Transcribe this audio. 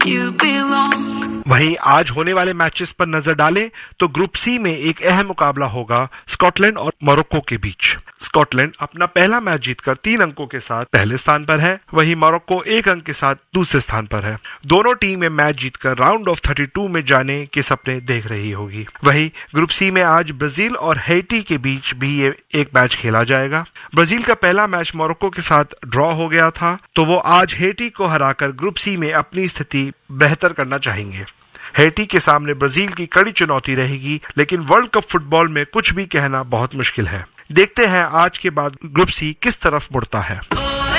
वहीं आज होने वाले मैचेस पर नजर डालें तो ग्रुप सी में एक अहम मुकाबला होगा स्कॉटलैंड और मोरक्को के बीच। स्कॉटलैंड अपना पहला मैच जीतकर 3 अंकों के साथ पहले स्थान पर है, वहीं मोरक्को 1 अंक के साथ दूसरे स्थान पर है। दोनों टीमें मैच जीतकर राउंड ऑफ 32 में जाने के सपने देख रही होगी। वहीं ग्रुप सी में आज ब्राजील और हैटी के बीच भी एक मैच खेला जाएगा। ब्राजील का पहला मैच मोरक्को के साथ ड्रॉ हो गया था, तो वो आज हैटी को हराकर ग्रुप सी में अपनी स्थिति बेहतर करना चाहेंगे। हैटी के सामने ब्राजील की कड़ी चुनौती रहेगी, लेकिन वर्ल्ड कप फुटबॉल में कुछ भी कहना बहुत मुश्किल है। देखते हैं आज के बाद ग्रुप सी किस तरफ मुड़ता है।